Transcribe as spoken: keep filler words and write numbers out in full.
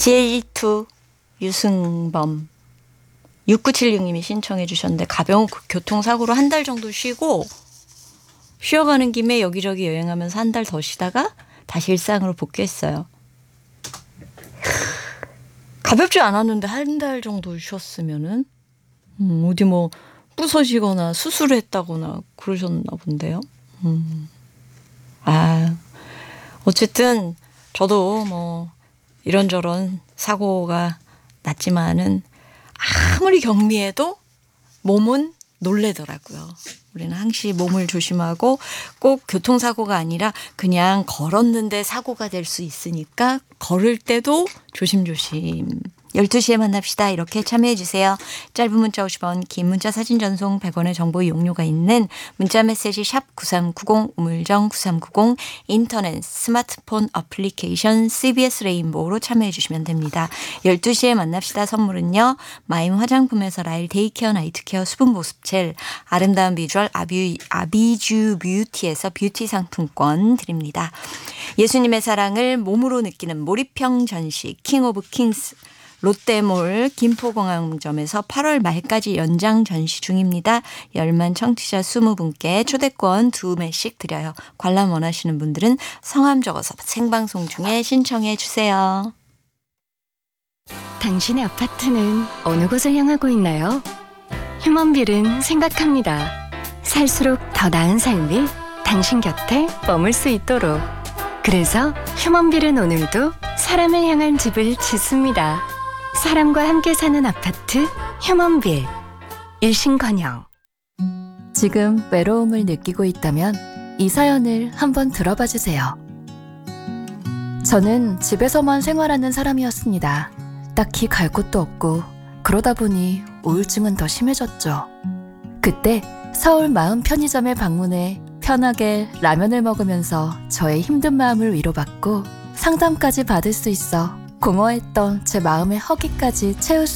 지에이투 유승범 육구칠육 님이 신청해 주셨는데, 가벼운 교통사고로 한 달 정도 쉬고 쉬어가는 김에 여기저기 여행하면서 한 달 더 쉬다가 다시 일상으로 복귀했어요. 가볍지 않았는데 한 달 정도 쉬었으면은 음, 어디 뭐 부서지거나 수술을 했다거나 그러셨나 본데요. 음. 아, 어쨌든 저도 뭐 이런저런 사고가 났지만은 아무리 경미해도 몸은 놀래더라고요. 우리는 항시 몸을 조심하고, 꼭 교통사고가 아니라 그냥 걸었는데 사고가 될 수 있으니까 걸을 때도 조심조심. 열두 시에 만납시다. 이렇게 참여해 주세요. 짧은 문자 오십 원, 긴 문자 사진 전송 백 원의 정보 이용료가 있는 문자 메시지 샵 구삼구공, 우물정 구삼구공, 인터넷 스마트폰 어플리케이션 씨비에스 레인보우로 참여해 주시면 됩니다. 열두 시에 만납시다 선물은요, 마임 화장품에서 라일 데이케어 나이트케어 수분 보습 젤, 아름다운 비주얼 아비, 아비주 뷰티에서 뷰티 상품권 드립니다. 예수님의 사랑을 몸으로 느끼는 몰입형 전시 킹 오브 킹스, 롯데몰 김포공항점에서 팔월 말까지 연장 전시 중입니다. 열만 청취자 이십 분께 초대권 두 매씩 드려요. 관람 원하시는 분들은 성함 적어서 생방송 중에 신청해 주세요. 당신의 아파트는 어느 곳을 향하고 있나요? 휴먼빌은 생각합니다. 살수록 더 나은 삶이 당신 곁에 머물 수 있도록. 그래서 휴먼빌은 오늘도 사람을 향한 집을 짓습니다. 사람과 함께 사는 아파트 휴먼빌. 일신건영. 지금 외로움을 느끼고 있다면 이 사연을 한번 들어봐 주세요. 저는 집에서만 생활하는 사람이었습니다. 딱히 갈 곳도 없고 그러다 보니 우울증은 더 심해졌죠. 그때 서울 마음 편의점에 방문해 편하게 라면을 먹으면서 저의 힘든 마음을 위로받고 상담까지 받을 수 있어 공허했던 제 마음의 허기까지 채울 수